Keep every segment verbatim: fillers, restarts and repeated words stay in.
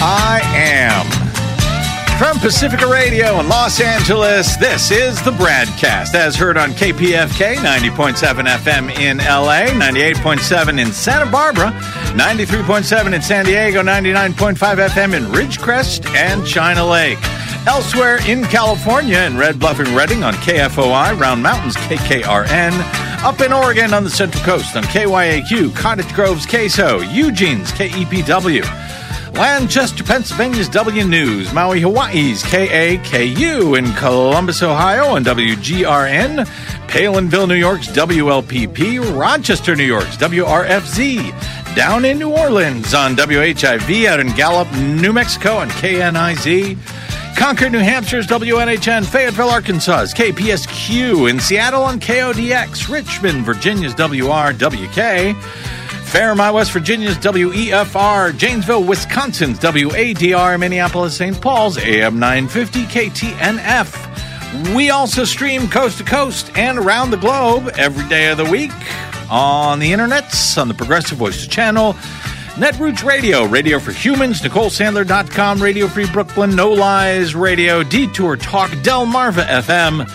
I am. From Pacifica Radio in Los Angeles, this is the BradCast, as heard on K P F K, ninety point seven F M in L A, ninety-eight point seven in Santa Barbara, ninety-three point seven in San Diego, ninety-nine point five F M in Ridgecrest and China Lake. Elsewhere in California, in Red Bluff and Redding on K F O I, Round Mountains K K R N, up in Oregon on the Central Coast on K Y A Q, Cottage Grove's K S O, Eugene's K E P W, Lancaster, Pennsylvania's W News, Maui, Hawaii's K A K U, in Columbus, Ohio on W G R N, Palinville, New York's W L P P, Rochester, New York's W R F Z, down in New Orleans on W H I V, out in Gallup, New Mexico on K N I Z, Concord, New Hampshire's W N H N, Fayetteville, Arkansas's K P S Q, in Seattle on K O D X, Richmond, Virginia's W R W K, Fairmont, West Virginia's W E F R, Janesville, Wisconsin's W A D R, Minneapolis, Saint Paul's A M nine fifty K T N F. We also stream coast to coast and around the globe every day of the week on the internets, on the Progressive Voices channel, Netroots Radio, Radio for Humans, Nicole Sandler dot com, Radio Free Brooklyn, No Lies Radio, Detour Talk, Delmarva F M,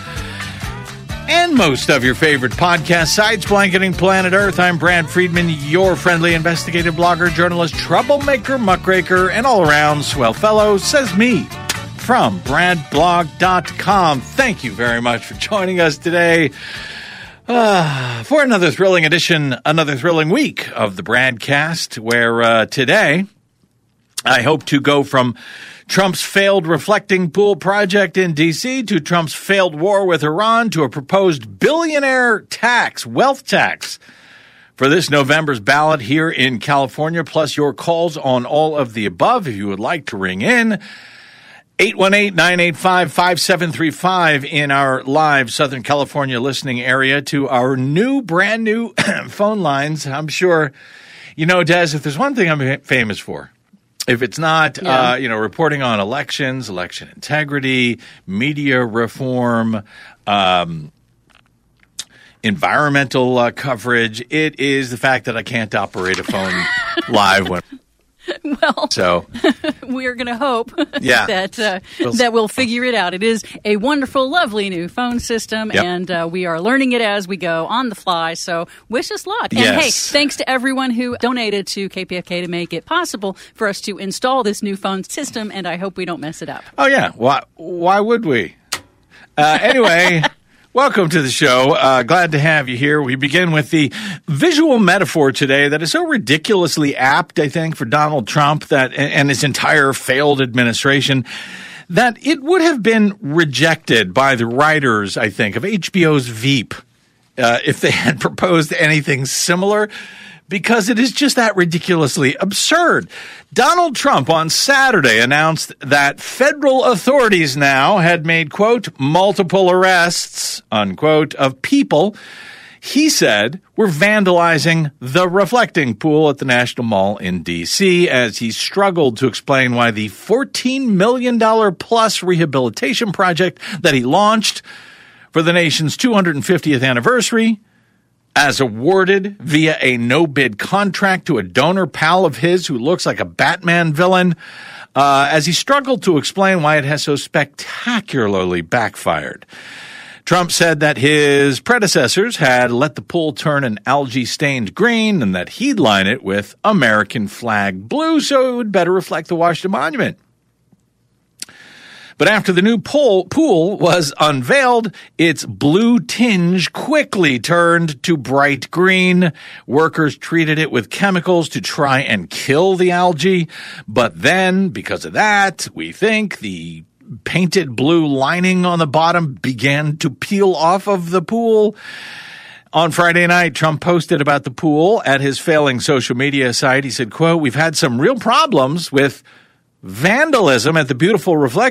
and most of your favorite podcast sites, blanketing planet Earth. I'm Brad Friedman, your friendly investigative blogger, journalist, troublemaker, muckraker, and all-around swell fellow, says me, from brad blog dot com. Thank you very much for joining us today uh, for another thrilling edition, another thrilling week of the BradCast, where uh, today I hope to go from Trump's failed reflecting pool project in D C to Trump's failed war with Iran to a proposed billionaire tax, wealth tax, for this November's ballot here in California, plus your calls on all of the above if you would like to ring in. eight one eight, nine eight five, five seven three five in our live Southern California listening area, to our new, brand new phone lines. I'm sure, you know, Des, if there's one thing I'm famous for, if it's not, yeah. uh, you know, reporting on elections, election integrity, media reform, um, environmental uh, coverage, it is the fact that I can't operate a phone live when. Well, so we're going to hope yeah. that uh, that we'll figure it out. It is a wonderful, lovely new phone system, yep. and uh, we are learning it as we go on the fly. So wish us luck. And yes. hey, thanks to everyone who donated to K P F K to make it possible for us to install this new phone system, and I hope we don't mess it up. Oh, yeah. Why, why would we? Uh, anyway... Welcome to the show. Uh, glad to have you here. We begin with the visual metaphor today that is so ridiculously apt, I think, for Donald Trump that and his entire failed administration, that it would have been rejected by the writers, I think, of H B O's Veep uh, if they had proposed anything similar, because it is just that ridiculously absurd. Donald Trump on Saturday announced that federal authorities now had made, quote, multiple arrests, unquote, of people he said were vandalizing the reflecting pool at the National Mall in D C, as he struggled to explain why the fourteen million dollars plus rehabilitation project that he launched for the nation's two hundred fiftieth anniversary, as awarded via a no-bid contract to a donor pal of his who looks like a Batman villain, uh, as he struggled to explain why it has so spectacularly backfired. Trump said that his predecessors had let the pool turn an algae-stained green and that he'd line it with American flag blue so it would better reflect the Washington Monument. But after the new pool, pool was unveiled, its blue tinge quickly turned to bright green. Workers treated it with chemicals to try and kill the algae. But then, because of that, we think the painted blue lining on the bottom began to peel off of the pool. On Friday night, Trump posted about the pool at his failing social media site. He said, quote, "We've had some real problems with vandalism at the beautiful reflection